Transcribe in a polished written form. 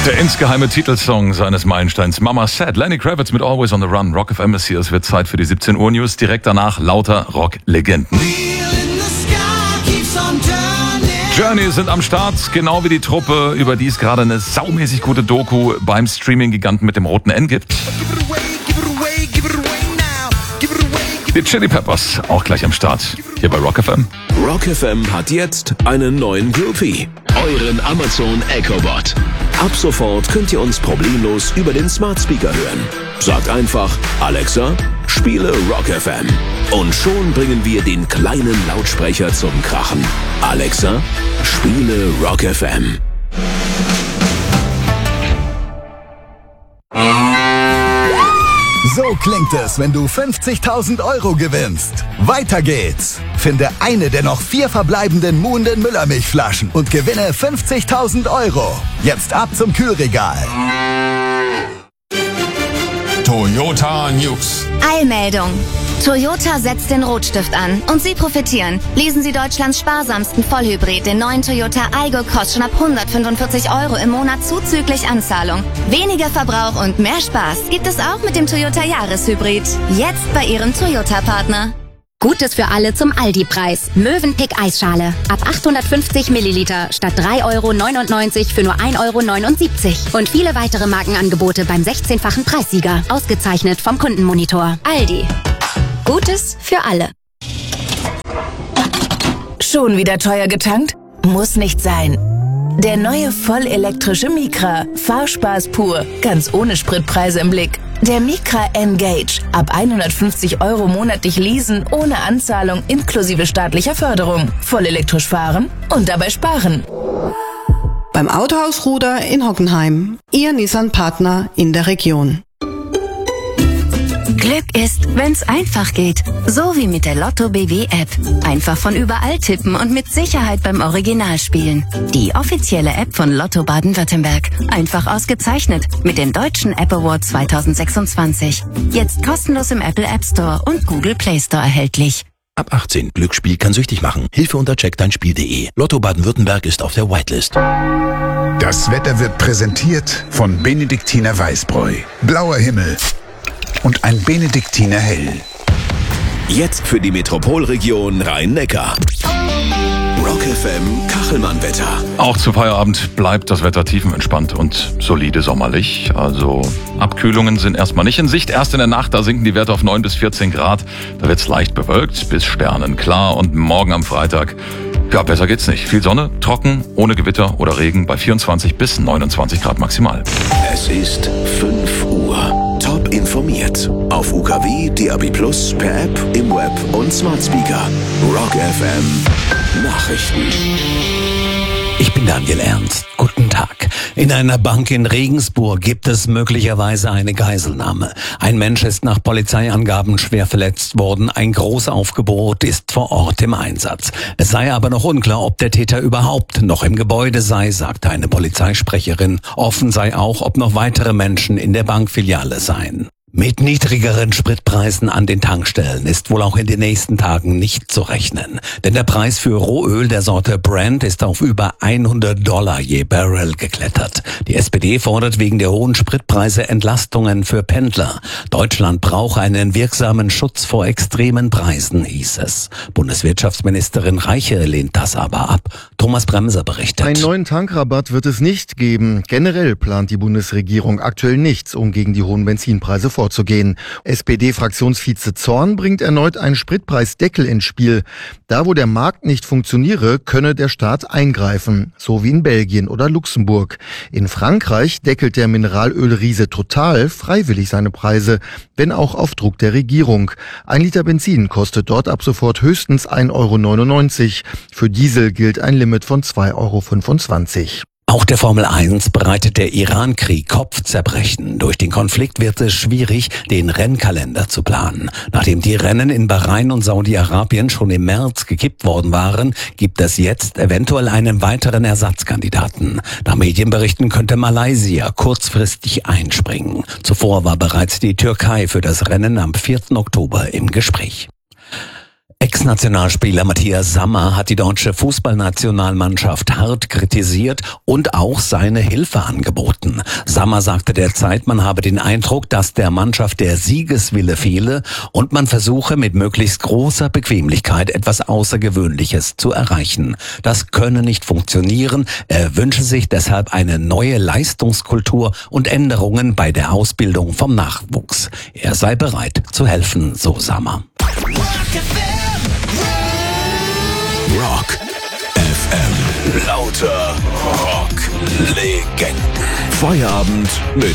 Der insgeheime Titelsong seines Meilensteins Mama Said. Lenny Kravitz mit Always on the Run. Rock FM ist hier. Es wird Zeit für die 17 Uhr News. Direkt danach lauter Rock-Legenden. Journey sind am Start, genau wie die Truppe, über die es gerade eine saumäßig gute Doku beim Streaming-Giganten mit dem roten N gibt. Die Chili Peppers, auch gleich am Start, hier bei Rock FM. Rock FM hat jetzt einen neuen Groupie, euren Amazon Echo Bot. Ab sofort könnt ihr uns problemlos über den Smart Speaker hören. Sagt einfach, Alexa, spiele Rock FM. Und schon bringen wir den kleinen Lautsprecher zum Krachen. Alexa, spiele Rock FM. So klingt es, wenn du 50.000 Euro gewinnst. Weiter geht's. Finde eine der noch 4 verbleibenden Muhnden Müllermilchflaschen und gewinne 50.000 Euro. Jetzt ab zum Kühlregal. Toyota News. Eilmeldung. Toyota setzt den Rotstift an und Sie profitieren. Lesen Sie Deutschlands sparsamsten Vollhybrid, den neuen Toyota Aygo, kostet schon ab 145 Euro im Monat zuzüglich Anzahlung. Weniger Verbrauch und mehr Spaß gibt es auch mit dem Toyota Jahreshybrid. Jetzt bei Ihrem Toyota-Partner. Gutes für alle zum Aldi-Preis. Mövenpick Eisschale. Ab 850 Milliliter statt 3,99 € für nur 1,79 €. Und viele weitere Markenangebote beim 16-fachen Preissieger. Ausgezeichnet vom Kundenmonitor. Aldi. Gutes für alle. Schon wieder teuer getankt? Muss nicht sein. Der neue vollelektrische Micra. Fahrspaß pur. Ganz ohne Spritpreise im Blick. Der Micra N-Gage. Ab 150 € monatlich leasen, ohne Anzahlung, inklusive staatlicher Förderung. Voll elektrisch fahren und dabei sparen. Beim Autohaus Ruder in Hockenheim. Ihr Nissan-Partner in der Region. Glück ist, wenn's einfach geht. So wie mit der Lotto BW-App. Einfach von überall tippen und mit Sicherheit beim Original spielen. Die offizielle App von Lotto Baden-Württemberg. Einfach ausgezeichnet mit dem Deutschen App Award 2026. Jetzt kostenlos im Apple App Store und Google Play Store erhältlich. Ab 18. Glücksspiel kann süchtig machen. Hilfe unter checkdeinspiel.de. Lotto Baden-Württemberg ist auf der Whitelist. Das Wetter wird präsentiert von Benediktiner Weißbräu. Blauer Himmel und ein Benediktiner Hell. Jetzt für die Metropolregion Rhein-Neckar. Rock FM Kachelmann-Wetter. Auch zu Feierabend bleibt das Wetter tiefenentspannt und solide sommerlich. Also Abkühlungen sind erstmal nicht in Sicht. Erst in der Nacht, da sinken die Werte auf 9 bis 14 Grad. Da wird's leicht bewölkt bis sternenklar. Und morgen am Freitag, ja, besser geht's nicht. Viel Sonne, trocken, ohne Gewitter oder Regen bei 24 bis 29 Grad maximal. Es ist 5 Uhr. Top informiert. Auf UKW, DAB+, per App, im Web und Smart Speaker. Rock FM Nachrichten. Ich bin Daniel Ernst. Guten Tag. In einer Bank in Regensburg gibt es möglicherweise eine Geiselnahme. Ein Mensch ist nach Polizeiangaben schwer verletzt worden. Ein Großaufgebot ist vor Ort im Einsatz. Es sei aber noch unklar, ob der Täter überhaupt noch im Gebäude sei, sagte eine Polizeisprecherin. Offen sei auch, ob noch weitere Menschen in der Bankfiliale seien. Mit niedrigeren Spritpreisen an den Tankstellen ist wohl auch in den nächsten Tagen nicht zu rechnen. Denn der Preis für Rohöl der Sorte Brent ist auf über $100 je Barrel geklettert. Die SPD fordert wegen der hohen Spritpreise Entlastungen für Pendler. Deutschland brauche einen wirksamen Schutz vor extremen Preisen, hieß es. Bundeswirtschaftsministerin Reiche lehnt das aber ab. Thomas Bremser berichtet. Einen neuen Tankrabatt wird es nicht geben. Generell plant die Bundesregierung aktuell nichts, um gegen die hohen Benzinpreise vorzugehen. SPD-Fraktionsvize Zorn bringt erneut einen Spritpreisdeckel ins Spiel. Da, wo der Markt nicht funktioniere, könne der Staat eingreifen, so wie in Belgien oder Luxemburg. In Frankreich deckelt der Mineralölriese Total freiwillig seine Preise, wenn auch auf Druck der Regierung. 1 Liter Benzin kostet dort ab sofort höchstens 1,99 €. Für Diesel gilt ein Limit von 2,25 €. Auch der Formel 1 bereitet der Iran-Krieg Kopfzerbrechen. Durch den Konflikt wird es schwierig, den Rennkalender zu planen. Nachdem die Rennen in Bahrain und Saudi-Arabien schon im März gekippt worden waren, gibt es jetzt eventuell einen weiteren Ersatzkandidaten. Nach Medienberichten könnte Malaysia kurzfristig einspringen. Zuvor war bereits die Türkei für das Rennen am 4. Oktober im Gespräch. Ex-Nationalspieler Matthias Sammer hat die deutsche Fußballnationalmannschaft hart kritisiert und auch seine Hilfe angeboten. Sammer sagte der Zeit, man habe den Eindruck, dass der Mannschaft der Siegeswille fehle und man versuche mit möglichst großer Bequemlichkeit etwas Außergewöhnliches zu erreichen. Das könne nicht funktionieren. Er wünsche sich deshalb eine neue Leistungskultur und Änderungen bei der Ausbildung vom Nachwuchs. Er sei bereit zu helfen, so Sammer. Rock FM. Lauter Rock-Legenden. Feierabend mit